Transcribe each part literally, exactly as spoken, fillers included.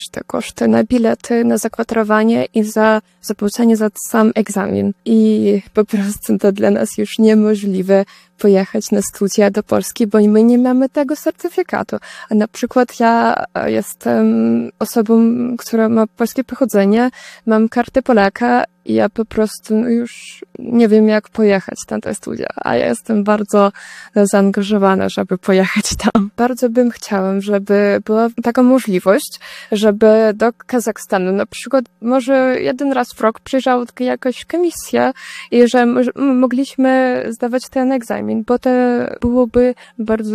te koszty na bilety, na zakwaterowanie i za zapłacenie za sam egzamin. I po prostu to dla nas już niemożliwe pojechać na studia do Polski, bo my nie mamy tego certyfikatu. A na przykład ja jestem osobą, która ma polskie pochodzenie, mam kartę Polaka i ja po prostu no już nie wiem, jak pojechać na te studia, a ja jestem bardzo zaangażowana, żeby pojechać tam. Bardzo bym chciała, żeby była taka możliwość, żeby do Kazachstanu na przykład może jeden raz w rok przyjrzała jakaś komisja i że mogliśmy zdawać ten egzamin, bo to byłoby bardzo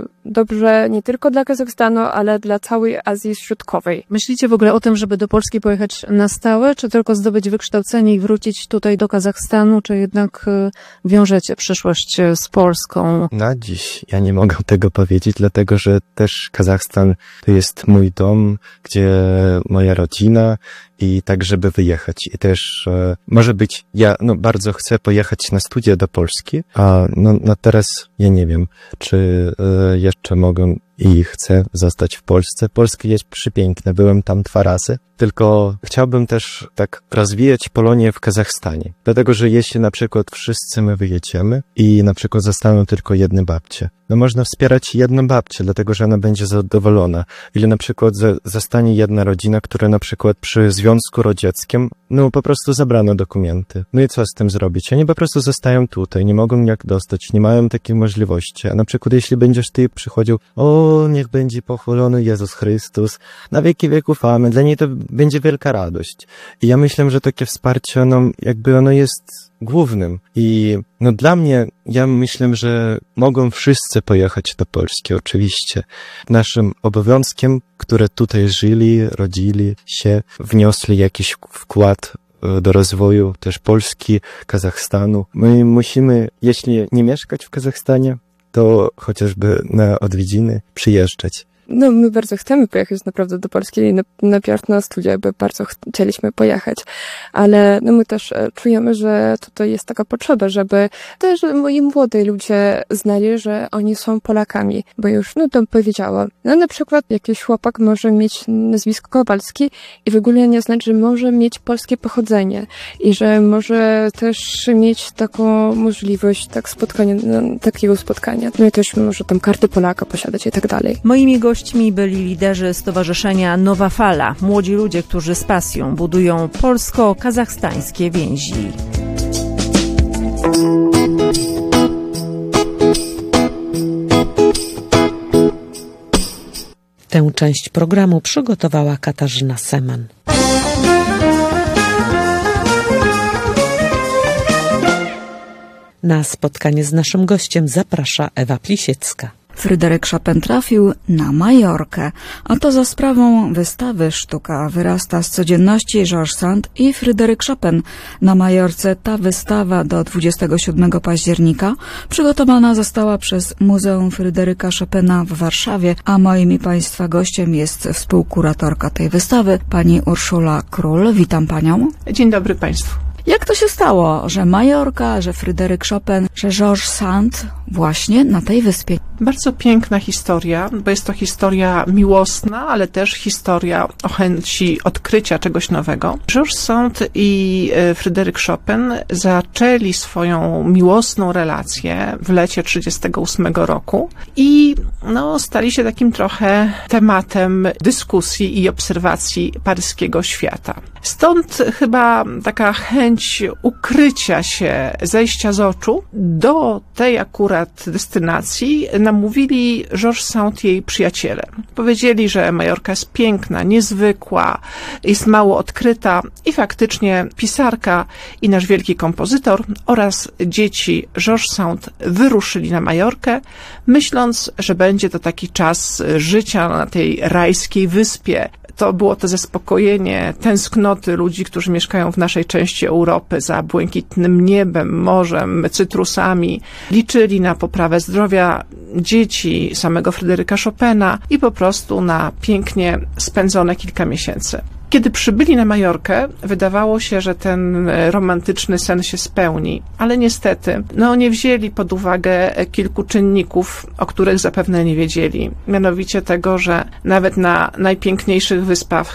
dobrze nie tylko dla Kazachstanu, ale dla całej Azji Środkowej. Myślicie w ogóle o tym, żeby do Polski pojechać na stałe, czy tylko zdobyć wykształcenie i wrócić tutaj do Kazachstanu, czy jednak wiążecie przyszłość z Polską? Na dziś ja nie mogę tego powiedzieć, dlatego że też Kazachstan to jest mój dom, gdzie moja rodzina i tak, żeby wyjechać. I też e, może być, ja no bardzo chcę pojechać na studia do Polski, a no, no teraz ja nie wiem, czy e, jeszcze mogę i chcę zostać w Polsce. Polska jest przepiękna, byłem tam dwa razy, tylko chciałbym też tak rozwijać Polonię w Kazachstanie. Dlatego, że jeśli na przykład wszyscy my wyjedziemy i na przykład zostaną tylko jedne babcie, no można wspierać jedną babcię, dlatego, że ona będzie zadowolona. Ili na przykład zostanie jedna rodzina, która na przykład przy związku radzieckim, no po prostu zabrano dokumenty. No i co z tym zrobić? Oni po prostu zostają tutaj, nie mogą jak dostać, nie mają takiej możliwości. A na przykład jeśli będziesz ty przychodził, o, niech będzie pochwalony Jezus Chrystus, na wieki wieków amen, dla niej to będzie wielka radość. I ja myślę, że takie wsparcie, no jakby ono jest głównym. I no dla mnie, ja myślę, że mogą wszyscy pojechać do Polski, oczywiście. Naszym obowiązkiem, które tutaj żyli, rodzili się, wniosli jakiś wkład do rozwoju też Polski, Kazachstanu. My musimy, jeśli nie mieszkać w Kazachstanie, to chociażby na odwiedziny przyjeżdżać. No, my bardzo chcemy pojechać naprawdę do Polski i najpierw na studia, by bardzo chcieliśmy pojechać, ale no my też czujemy, że tutaj jest taka potrzeba, żeby też moi młodzi ludzie znali, że oni są Polakami, bo już, no to powiedziałam. No na przykład jakiś chłopak może mieć nazwisko Kowalski i w ogóle nie znaczy, że może mieć polskie pochodzenie i że może też mieć taką możliwość tak spotkania, no, takiego spotkania. No i też może tam karty Polaka posiadać i tak dalej. Moimi gośćmi Gośćmi byli liderzy Stowarzyszenia Nowa Fala, młodzi ludzie, którzy z pasją budują polsko-kazachstańskie więzi. Tę część programu przygotowała Katarzyna Seman. Na spotkanie z naszym gościem zaprasza Ewa Plisiecka. Fryderyk Chopin trafił na Majorkę, a to za sprawą wystawy Sztuka wyrasta z codzienności Georges Sand i Fryderyk Chopin. Na Majorce ta wystawa do dwudziestego siódmego października przygotowana została przez Muzeum Fryderyka Chopina w Warszawie, a moim i Państwa gościem jest współkuratorka tej wystawy, pani Urszula Król. Witam Panią. Dzień dobry Państwu. Jak to się stało, że Majorka, że Fryderyk Chopin, że Georges Sand właśnie na tej wyspie? Bardzo piękna historia, bo jest to historia miłosna, ale też historia o chęci odkrycia czegoś nowego. Georges Sand i Fryderyk Chopin zaczęli swoją miłosną relację w lecie trzydziestego ósmego roku i no, stali się takim trochę tematem dyskusji i obserwacji paryskiego świata. Stąd chyba taka chęć ukrycia się, zejścia z oczu. Do tej akurat destynacji namówili Georges Sand i jej przyjaciele. Powiedzieli, że Majorka jest piękna, niezwykła, jest mało odkryta i faktycznie pisarka i nasz wielki kompozytor oraz dzieci Georges Sand wyruszyli na Majorkę, myśląc, że będzie to taki czas życia na tej rajskiej wyspie. To było to zaspokojenie tęsknoty ludzi, którzy mieszkają w naszej części Europy za błękitnym niebem, morzem, cytrusami. Liczyli na poprawę zdrowia dzieci, samego Fryderyka Chopina i po prostu na pięknie spędzone kilka miesięcy. Kiedy przybyli na Majorkę, wydawało się, że ten romantyczny sen się spełni, ale niestety, no nie wzięli pod uwagę kilku czynników, o których zapewne nie wiedzieli. Mianowicie tego, że nawet na najpiękniejszych wyspach